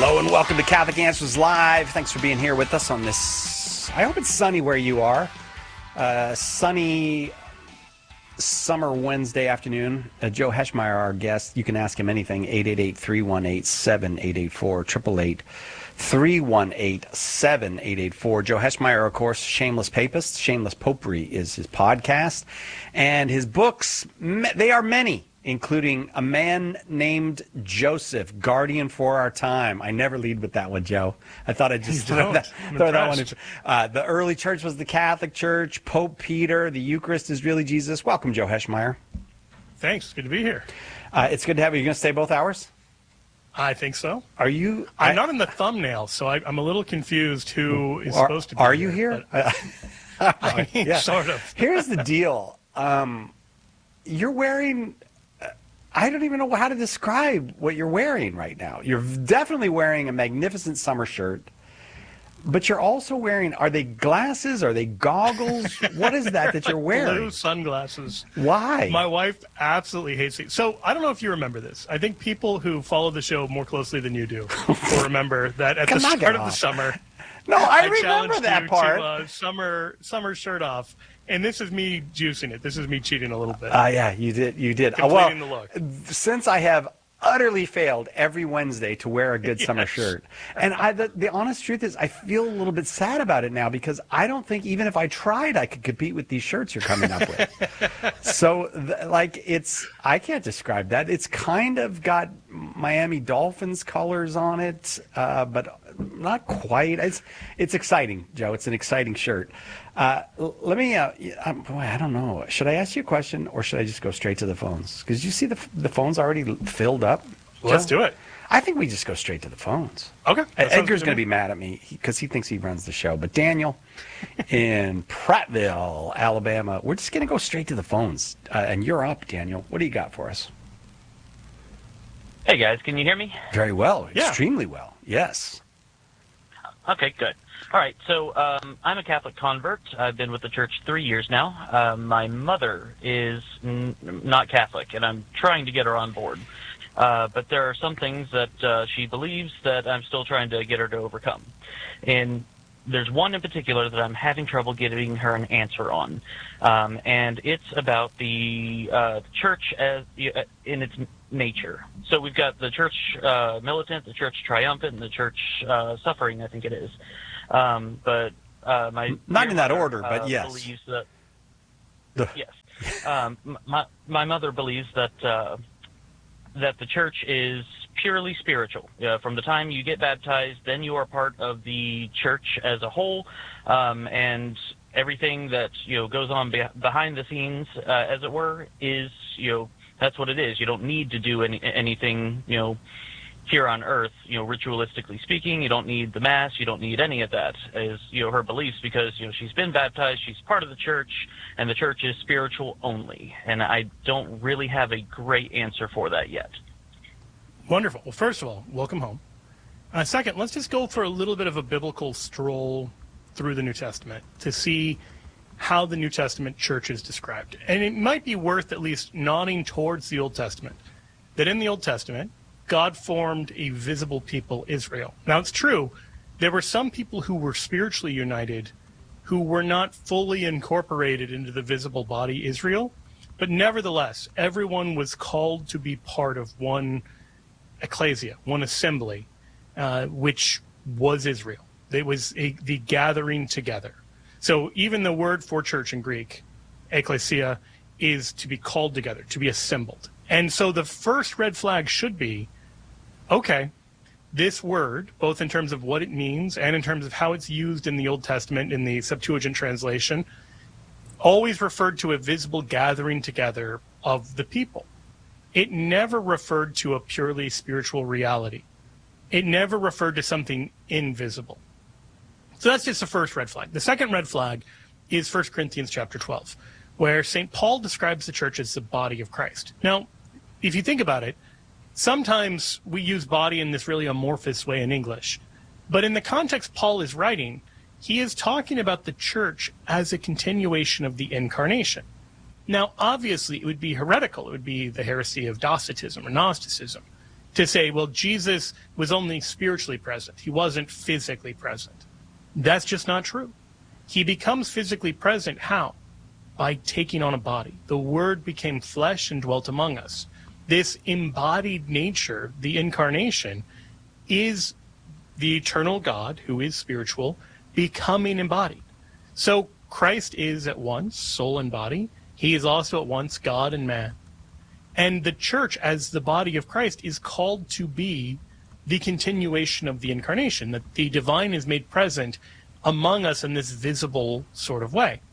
Hello and welcome to Catholic Answers Live. Thanks for being here with us on this, I hope it's sunny where you are. Sunny summer Wednesday afternoon. Joe Heschmeyer, our guest. You can ask him anything. 888-318-7884, 888-318-7884. Joe Heschmeyer, of course, Shameless Papist. Shameless Popery is his podcast. And his books, they are many, including A Man Named Joseph, Guardian for Our Time. I never lead with that one, Joe. I thought I'd just throw that one in. The early church was the Catholic Church, Pope Peter, the Eucharist is really Jesus. Welcome, Joe Heschmeyer. Thanks. Good to be here. It's good to have you. Are you going to stay both hours? I think so. Are you? I'm not in the thumbnail, so I'm a little confused who is supposed to be Are you here? Yeah. Sort of. Here's the deal. You're wearing... I don't even know how to describe what you're wearing right now. You're definitely wearing a magnificent summer shirt, but you're also wearing, are they glasses? Are they goggles? What is that you're wearing? Blue sunglasses. Why? My wife absolutely hates it. So I don't know if you remember this. I think people who follow the show more closely than you do will remember that at the start of the summer. No, I remember that part. To, summer shirt off. And this is me juicing it. This is me cheating a little bit. Yeah, you did. Completing the look. Since I have utterly failed every Wednesday to wear a good summer shirt, and the honest truth is I feel a little bit sad about it now because I don't think even if I tried I could compete with these shirts you're coming up with. So, I can't describe that. It's kind of got Miami Dolphins colors on it, but not quite. It's exciting, Joe. It's an exciting shirt. Let me, I don't know. Should I ask you a question or should I just go straight to the phones? Because you see the phones already filled up. Let's do it. I think we just go straight to the phones. Okay. Edgar's going to be mad at me because he thinks he runs the show. But Daniel in Prattville, Alabama, we're just going to go straight to the phones. And you're up, Daniel. What do you got for us? Hey, guys. Can you hear me? Very well. Yeah. Extremely well. Yes. Okay, good. All right, so I'm a Catholic convert. I've been with the church 3 years now. My mother is not Catholic, and I'm trying to get her on board. But there are some things that she believes that I'm still trying to get her to overcome. And there's one in particular that I'm having trouble getting her an answer on. And it's about the church in its nature. So we've got the church militant, the church triumphant, and the church suffering, I think it is. But my not in that order, but yes. Believes that, yes. My mother believes that that the church is purely spiritual. From the time you get baptized, then you are part of the church as a whole, and everything that goes on behind the scenes, as it were, is that's what it is. You don't need to do anything here on earth, ritualistically speaking. You don't need the Mass. You don't need any of that, is her beliefs, because she's been baptized. She's part of the church, and the church is spiritual only. And I don't really have a great answer for that yet. Wonderful. Well, first of all, welcome home. Second, let's just go for a little bit of a biblical stroll through the New Testament to see how the New Testament church is described. And it might be worth at least nodding towards the Old Testament, that in the Old Testament, God formed a visible people, Israel. Now, it's true, there were some people who were spiritually united who were not fully incorporated into the visible body, Israel, but nevertheless, everyone was called to be part of one ecclesia, one assembly, which was Israel. It was the gathering together. So even the word for church in Greek, ecclesia, is to be called together, to be assembled. And so the first red flag should be, okay, this word, both in terms of what it means and in terms of how it's used in the Old Testament, in the Septuagint translation, always referred to a visible gathering together of the people. It never referred to a purely spiritual reality. It never referred to something invisible. So that's just the first red flag. The second red flag is 1 Corinthians chapter 12, where St. Paul describes the church as the body of Christ. Now, if you think about it, sometimes we use body in this really amorphous way in English. But in the context Paul is writing, he is talking about the church as a continuation of the incarnation. Now, obviously, it would be heretical. It would be the heresy of Docetism or Gnosticism to say, well, Jesus was only spiritually present. He wasn't physically present. That's just not true. He becomes physically present. How? By taking on a body. The Word became flesh and dwelt among us. This embodied nature, the incarnation, is the eternal God, who is spiritual, becoming embodied. So Christ is at once soul and body. He is also at once God and man. And the church, as the body of Christ, is called to be the continuation of the incarnation, that the divine is made present among us in this visible sort of way.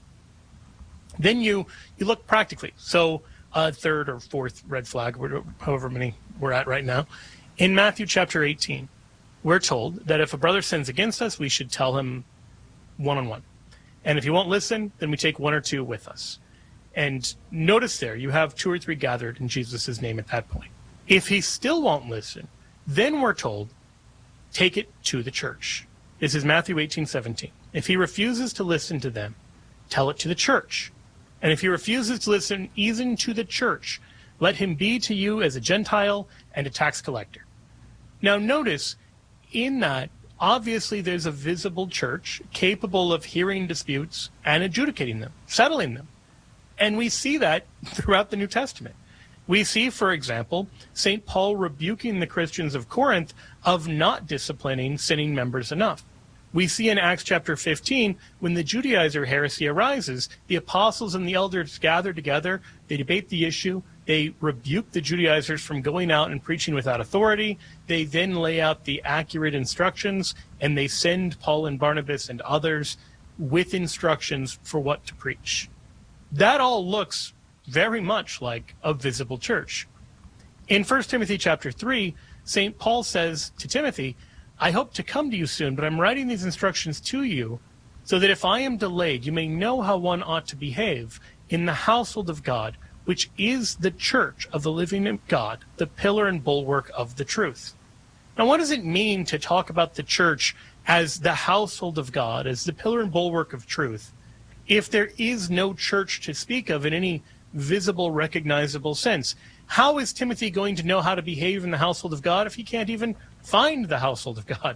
Then you look practically. So third or fourth red flag, however many we're at right now. In Matthew chapter 18, we're told that if a brother sins against us, we should tell him one-on-one. And if he won't listen, then we take one or two with us. And notice there, you have 2 or 3 gathered in Jesus' name at that point. If he still won't listen, then we're told, take it to the church. This is Matthew 18:17. If he refuses to listen to them, tell it to the church. And if he refuses to listen even to the church, let him be to you as a Gentile and a tax collector. Now notice, in that, obviously there's a visible church capable of hearing disputes and adjudicating them, settling them. And we see that throughout the New Testament. We see, for example, St. Paul rebuking the Christians of Corinth of not disciplining sinning members enough. We see in Acts chapter 15, when the Judaizer heresy arises, the apostles and the elders gather together, they debate the issue, they rebuke the Judaizers from going out and preaching without authority, they then lay out the accurate instructions, and they send Paul and Barnabas and others with instructions for what to preach. That all looks very much like a visible church. In 1 Timothy chapter 3, St. Paul says to Timothy, I hope to come to you soon, but I'm writing these instructions to you so that if I am delayed, you may know how one ought to behave in the household of God, which is the church of the living God, the pillar and bulwark of the truth. Now, what does it mean to talk about the church as the household of God, as the pillar and bulwark of truth, if there is no church to speak of in any visible, recognizable sense? How is Timothy going to know how to behave in the household of God if he can't even find the household of God?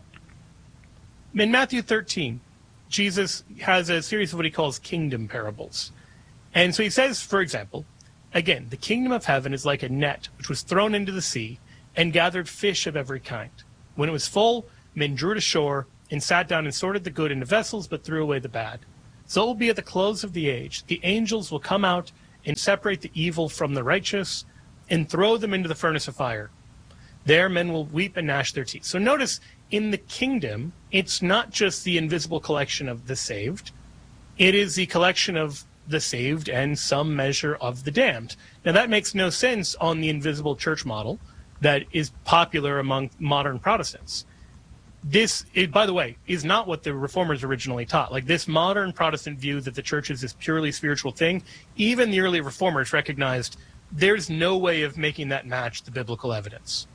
In Matthew 13, Jesus has a series of what he calls kingdom parables. And so he says, for example, again, the kingdom of heaven is like a net which was thrown into the sea and gathered fish of every kind. When it was full, men drew it ashore and sat down and sorted the good into vessels, but threw away the bad. So it will be at the close of the age. The angels will come out and separate the evil from the righteous and throw them into the furnace of fire. There men will weep and gnash their teeth. So notice, in the kingdom, it's not just the invisible collection of the saved. It is the collection of the saved and some measure of the damned. Now that makes no sense on the invisible church model that is popular among modern Protestants. This, by the way, is not what the Reformers originally taught. Like this modern Protestant view that the church is this purely spiritual thing, even the early Reformers recognized there's no way of making that match the biblical evidence.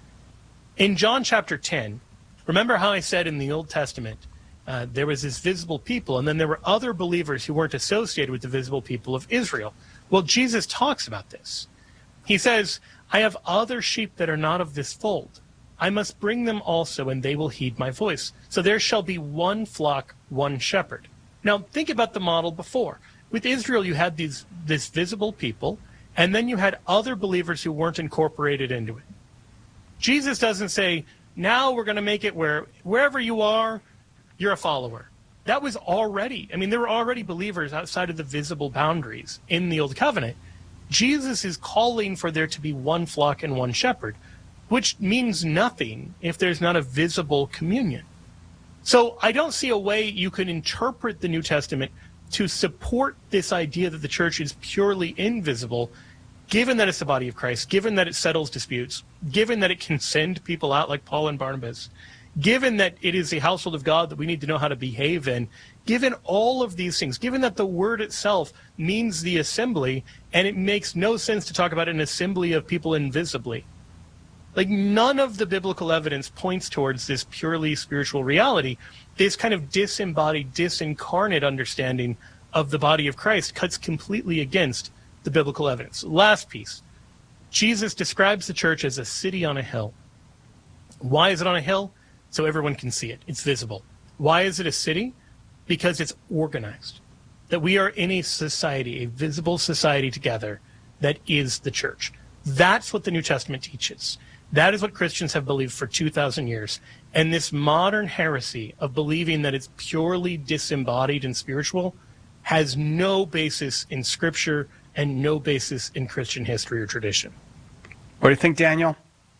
In John chapter 10, remember how I said in the Old Testament, there was this visible people, and then there were other believers who weren't associated with the visible people of Israel. Well, Jesus talks about this. He says, I have other sheep that are not of this fold. I must bring them also, and they will heed my voice. So there shall be one flock, one shepherd. Now, think about the model before. With Israel, you had this visible people, and then you had other believers who weren't incorporated into it. Jesus doesn't say, now we're going to make it where wherever you are, you're a follower. That was already, there were already believers outside of the visible boundaries in the Old Covenant. Jesus is calling for there to be one flock and one shepherd, which means nothing if there's not a visible communion. So I don't see a way you can interpret the New Testament to support this idea that the church is purely invisible, given that it's the body of Christ, given that it settles disputes, given that it can send people out like Paul and Barnabas, given that it is the household of God that we need to know how to behave in, given all of these things, given that the word itself means the assembly, and it makes no sense to talk about an assembly of people invisibly. Like, none of the biblical evidence points towards this purely spiritual reality. This kind of disembodied, disincarnate understanding of the body of Christ cuts completely against the biblical evidence. Last piece. Jesus describes the church as a city on a hill. Why is it on a hill? So everyone can see it. It's visible. Why is it a city? Because it's organized. That we are in a society, a visible society together that is the church. That's what the New Testament teaches. That is what Christians have believed for 2,000 years. And this modern heresy of believing that it's purely disembodied and spiritual has no basis in Scripture and no basis in Christian history or tradition. What do you think, Daniel?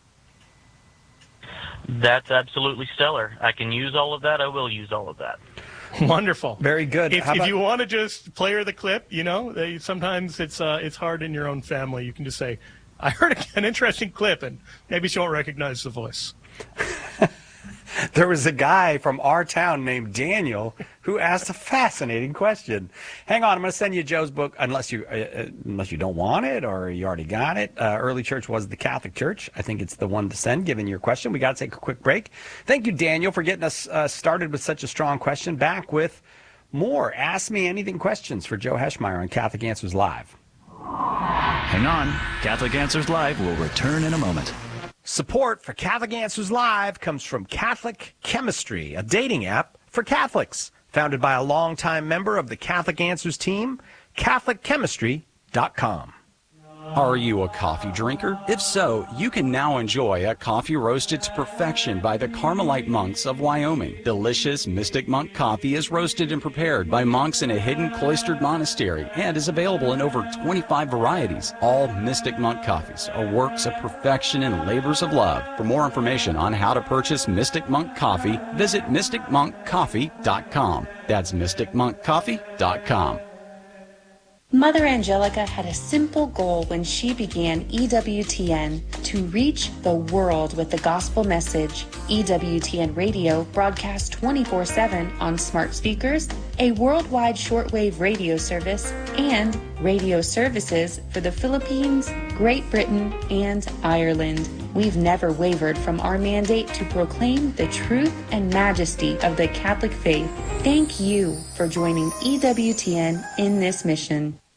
That's absolutely stellar. I can use all of that. I will use all of that. Wonderful. Very good. If you want to just play her the clip, sometimes it's hard in your own family. You can just say, I heard an interesting clip, and maybe she won't recognize the voice. There was a guy from our town named Daniel who asked a fascinating question. Hang on, I'm going to send you Joe's book, unless you don't want it or you already got it. Early Church Was the Catholic Church. I think it's the one to send, given your question. We got to take a quick break. Thank you, Daniel, for getting us started with such a strong question. Back with more Ask Me Anything questions for Joe Heschmeyer on Catholic Answers Live. Hang on. Catholic Answers Live will return in a moment. Support for Catholic Answers Live comes from Catholic Chemistry, a dating app for Catholics. Founded by a longtime member of the Catholic Answers team, CatholicChemistry.com. Are you a coffee drinker? If so, you can now enjoy a coffee roasted to perfection by the Carmelite monks of Wyoming. Delicious Mystic Monk coffee is roasted and prepared by monks in a hidden cloistered monastery and is available in over 25 varieties. All Mystic Monk coffees are works of perfection and labors of love. For more information on how to purchase Mystic Monk coffee, visit mysticmonkcoffee.com. That's mysticmonkcoffee.com. Mother Angelica had a simple goal when she began EWTN: to reach the world with the gospel message. EWTN Radio broadcasts 24/7 on smart speakers, a worldwide shortwave radio service, and radio services for the Philippines, Great Britain, and Ireland. We've never wavered from our mandate to proclaim the truth and majesty of the Catholic faith. Thank you for joining EWTN in this mission.